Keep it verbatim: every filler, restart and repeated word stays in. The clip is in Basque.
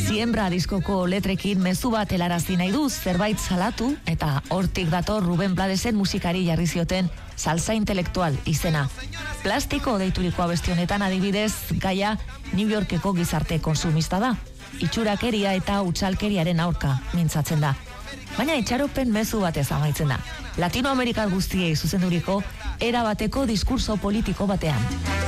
Siembra diskoko letrekin mezu bat helarazi nahi du, zerbait salatu, eta hortik dator Ruben Bladesen musikari jarri zioten salsa intelektual izena. Plastiko deituriko abesti honetan adibidez, gaia New Yorkeko gizarte konsumista da. Itxurakeria eta utxalkeriaren aurka mintzatzen da. Baina itxaropen mezu batez amaitzen da. Latinoamerikar guztiei zuzenduriko erabateko diskurso politiko batean.